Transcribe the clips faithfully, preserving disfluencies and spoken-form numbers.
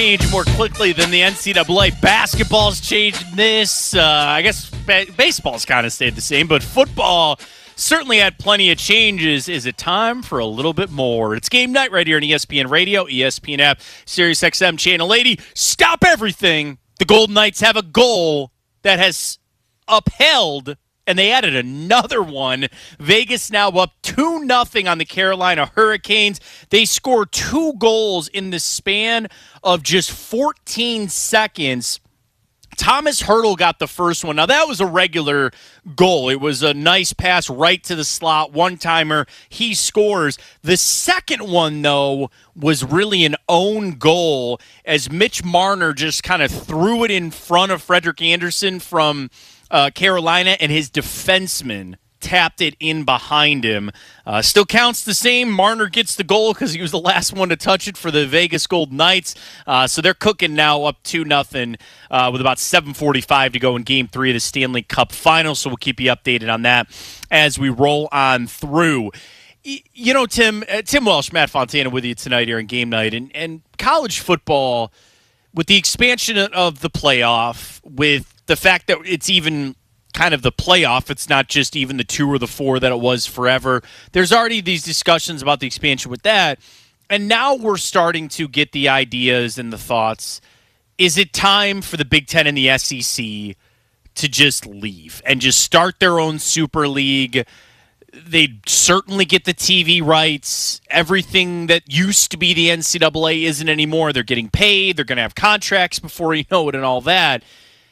Change more quickly than the N C double A. Basketball's changed this. Uh, I guess ba- baseball's kind of stayed the same, but football certainly had plenty of changes. Is it time for a little bit more? It's game night right here on E S P N Radio, E S P N app, Sirius X M Channel eighty. Stop everything. The Golden Knights have a goal that has upheld, and they added another one. Vegas now up two nothing on the Carolina Hurricanes. They scored two goals in the span of just fourteen seconds. Thomas Hertl got the first one. Now, that was a regular goal. It was a nice pass right to the slot, one-timer. He scores. The second one, though, was really an own goal as Mitch Marner just kind of threw it in front of Frederik Andersen from uh, Carolina, and his defenseman tapped it in behind him. Uh, still counts the same. Marner gets the goal because he was the last one to touch it for the Vegas Golden Knights. Uh, so they're cooking now up two nothing uh, with about seven forty-five to go in Game three of the Stanley Cup Final. So we'll keep you updated on that as we roll on through. Y- you know, Tim, uh, Tim Welsh, Matt Fontana with you tonight here in Game Night. And, and college football, with the expansion of the playoff, with the fact that it's even kind of the playoff, it's not just even the two or the four that it was forever. There's already these discussions about the expansion with that, and now we're starting to get the ideas and the thoughts. Is it time for the Big Ten and the S E C to just leave and just start their own Super League? They certainly get the T V rights. Everything that used to be the N C double A isn't anymore. They're getting paid. They're going to have contracts before you know it and all that.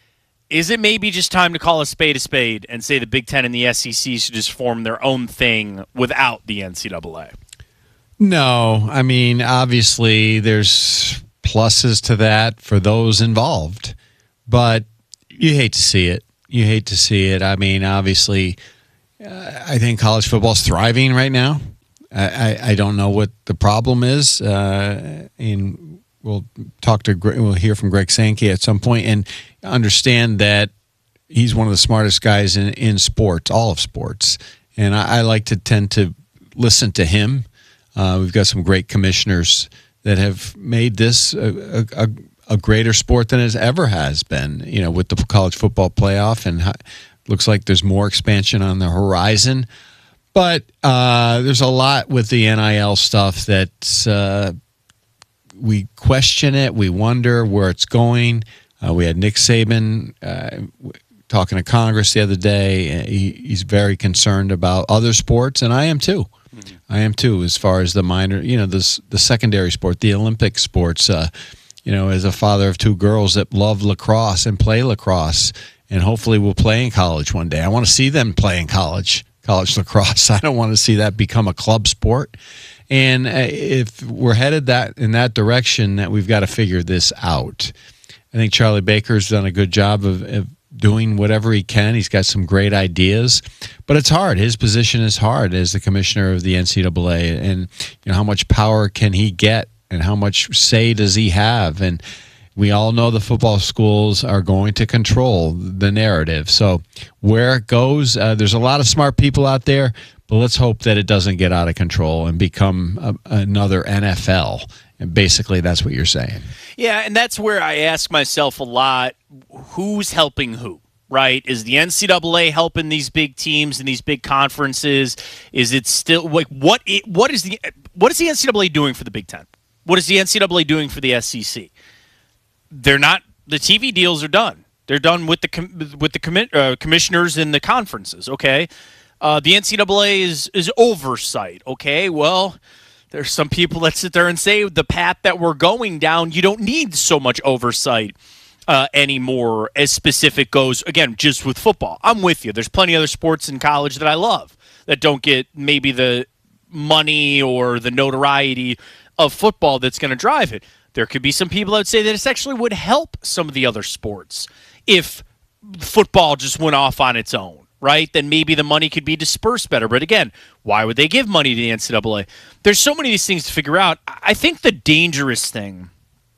Is it maybe just time to call a spade a spade and say the Big Ten and the S E C should just form their own thing without the N C double A? No. I mean, obviously there's pluses to that for those involved, but you hate to see it. You hate to see it. I mean, obviously, uh, I think college football is thriving right now. I, I, I don't know what the problem is. Uh, in We'll talk to, we'll hear from Greg Sankey at some point and understand that he's one of the smartest guys in, in sports, all of sports. And I, I like to tend to listen to him. Uh, we've got some great commissioners that have made this a, a, a greater sport than it ever has been, you know, with the college football playoff, and how, looks like there's more expansion on the horizon. But uh, there's a lot with the N I L stuff that's, uh, we question it. We wonder where it's going. Uh, we had Nick Saban uh, talking to Congress the other day. He, he's very concerned about other sports, and I am too. Mm-hmm. I am too, as far as the minor, you know, the the secondary sport, the Olympic sports. Uh, you know, as a father of two girls that love lacrosse and play lacrosse, and hopefully will play in college one day. I want to see them play in college, college lacrosse. I don't want to see that become a club sport. And if we're headed that in that direction, that we've got to figure this out. I think Charlie Baker's done a good job of, of doing whatever he can. He's got some great ideas, but it's hard. His position is hard as the commissioner of the N C double A, and you know, how much power can he get, and how much say does he have? And we all know the football schools are going to control the narrative. So where it goes, uh, there's a lot of smart people out there. But let's hope that it doesn't get out of control and become a, another N F L. And basically, that's what you're saying. Yeah, and that's where I ask myself a lot, who's helping who, right? Is the N C double A helping these big teams and these big conferences? Is it still, like, what? It, what is the what is the N C double A doing for the Big Ten? What is the N C double A doing for the S E C? They're not, the T V deals are done. They're done with the with the commi- uh, commissioners and the conferences, okay? Uh, the N C double A is, is oversight, okay? Well, there's some people that sit there and say the path that we're going down, you don't need so much oversight uh, anymore as specific goes, again, just with football. I'm with you. There's plenty of other sports in college that I love that don't get maybe the money or the notoriety of football that's going to drive it. There could be some people that would say that this actually would help some of the other sports if football just went off on its own. Right, then maybe the money could be dispersed better. But again, why would they give money to the N C double A? There's so many of these things to figure out. I think the dangerous thing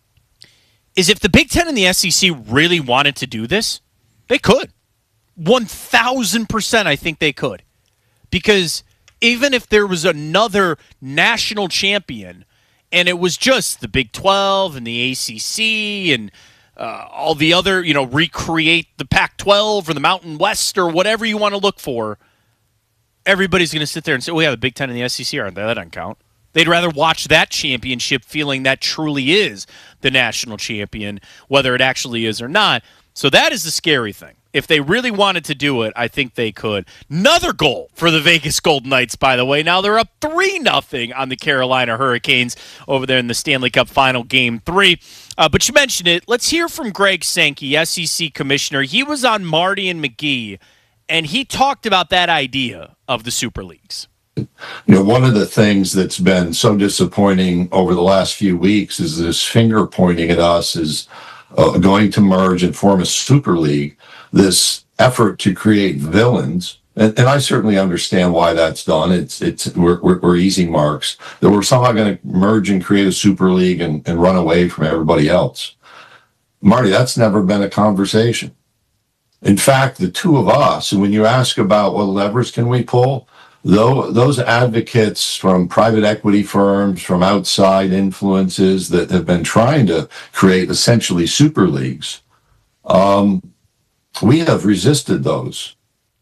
is if the Big Ten and the S E C really wanted to do this, they could. one thousand percent I think they could. Because even if there was another national champion And it was just the Big twelve and the A C C and uh, all the other, you know, recreate the Pac twelve or the Mountain West or whatever you want to look for. Everybody's going to sit there and say, well, yeah, the Big Ten and the S E C aren't there. That doesn't count. They'd rather watch that championship feeling that truly is the national champion, whether it actually is or not. So that is the scary thing. If they really wanted to do it, I think they could. Another goal for the Vegas Golden Knights, by the way. Now they're up three nothing on the Carolina Hurricanes over there in the Stanley Cup Final Game three. Uh, but you mentioned it. Let's hear from Greg Sankey, S E C Commissioner. He was on Marty and McGee, and he talked about that idea of the Super Leagues. You know, one of the things that's been so disappointing over the last few weeks is this finger pointing at us is uh, going to merge and form a Super League. This effort to create villains, and, and I certainly understand why that's done. It's it's we're, we're, we're easy marks that we're somehow going to merge and create a Super League and, and run away from everybody else. Marty, that's never been a conversation. In fact, the two of us, and when you ask about what levers can we pull, though those advocates from private equity firms, from outside influences that have been trying to create essentially super leagues, um, we have resisted those.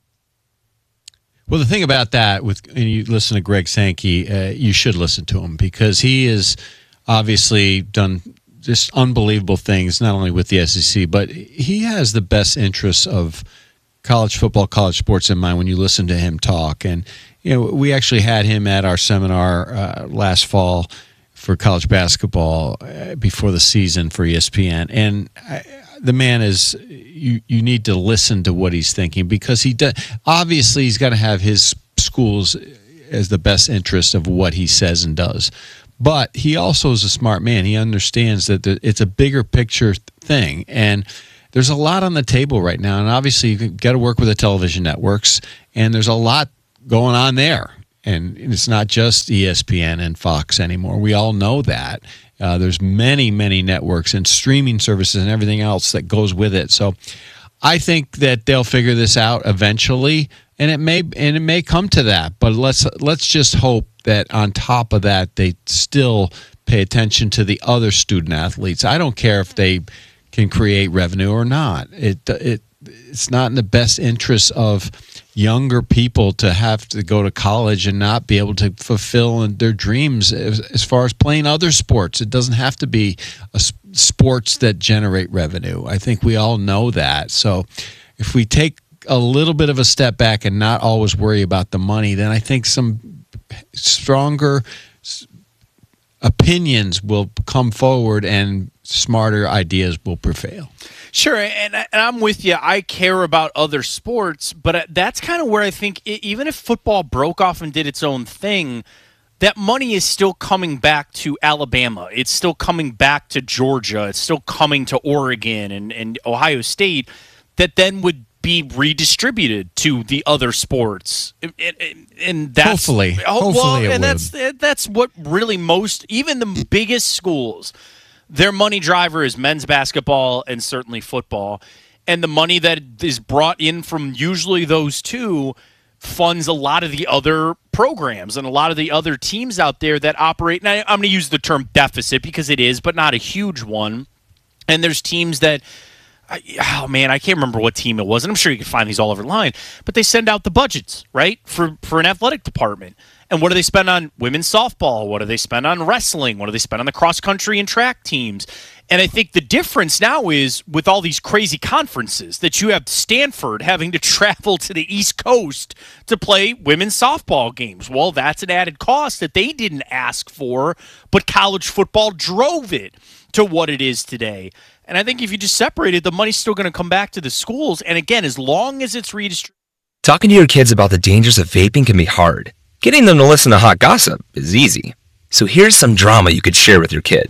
Well, the thing about that, with and you listen to Greg Sankey, uh, you should listen to him because he has obviously done just unbelievable things, not only with the S E C, but he has the best interests of college football, college sports in mind when you listen to him talk. And you know, we actually had him at our seminar uh, last fall for college basketball uh, before the season for E S P N, and I, the man is you you need to listen to what he's thinking because he does obviously he's got to have his schools as the best interest of what he says and does, but he also is a smart man. He understands that the, it's a bigger picture thing, and there's a lot on the table right now, and obviously you've got to work with the television networks, and there's a lot going on there, and it's not just E S P N and Fox anymore. We all know that. Uh, there's many, many networks and streaming services and everything else that goes with it. So I think that they'll figure this out eventually, and it may and it may come to that. But let's let's just hope that on top of that, they still pay attention to the other student athletes. I don't care if they can create revenue or not. It it it's not in the best interest of younger people to have to go to college and not be able to fulfill their dreams as, as far as playing other sports. It doesn't have to be a, sports that generate revenue. I think we all know that. So if we take a little bit of a step back and not always worry about the money, then I think some stronger opinions will come forward and smarter ideas will prevail. Sure, and, and I'm with you. I care about other sports, but that's kind of where I think it, even if football broke off and did its own thing, that money is still coming back to Alabama. It's still coming back to Georgia. It's still coming to Oregon and, and Ohio State that then would be redistributed to the other sports. And, and, and that's hopefully, oh, hopefully well, it and would. that's that's what really most, even the biggest schools, their money driver is men's basketball and certainly football. And the money that is brought in from usually those two funds a lot of the other programs and a lot of the other teams out there that operate. And I, I'm going to use the term deficit because it is, but not a huge one. And there's teams that, I, oh man, I can't remember what team it was. And I'm sure you can find these all over the line. But they send out the budgets, right, for, for an athletic department. And what do they spend on women's softball? What do they spend on wrestling? What do they spend on the cross-country and track teams? And I think the difference now is with all these crazy conferences that you have Stanford having to travel to the East Coast to play women's softball games. Well, that's an added cost that they didn't ask for, but college football drove it to what it is today. And I think if you just separate it, the money's still going to come back to the schools. And again, as long as it's redistributed. Talking to your kids about the dangers of vaping can be hard. Getting them to listen to hot gossip is easy. So here's some drama you could share with your kid.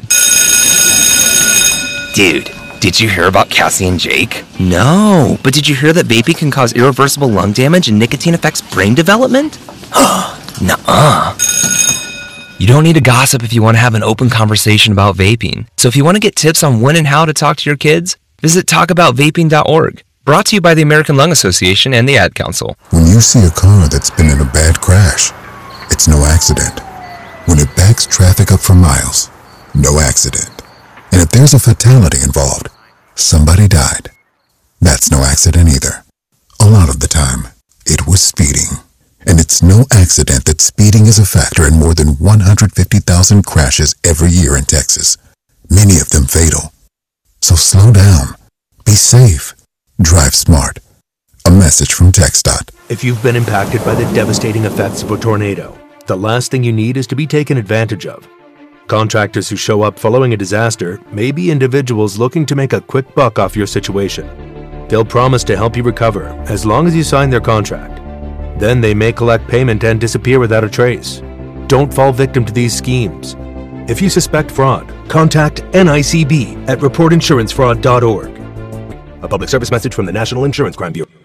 Dude, did you hear about Cassie and Jake? No, but did you hear that vaping can cause irreversible lung damage and nicotine affects brain development? Nuh-uh. You don't need to gossip if you want to have an open conversation about vaping. So if you want to get tips on when and how to talk to your kids, visit talk about vaping dot org. Brought to you by the American Lung Association and the Ad Council. When you see a car that's been in a bad crash, it's no accident. When it backs traffic up for miles, no accident. And if there's a fatality involved, somebody died. That's no accident either. A lot of the time, it was speeding. And it's no accident that speeding is a factor in more than one hundred fifty thousand crashes every year in Texas, many of them fatal. So slow down, be safe, drive smart. A message from TxDOT. If you've been impacted by the devastating effects of a tornado, the last thing you need is to be taken advantage of. Contractors who show up following a disaster may be individuals looking to make a quick buck off your situation. They'll promise to help you recover as long as you sign their contract. Then they may collect payment and disappear without a trace. Don't fall victim to these schemes. If you suspect fraud, contact N I C B at report insurance fraud dot org. A public service message from the National Insurance Crime Bureau.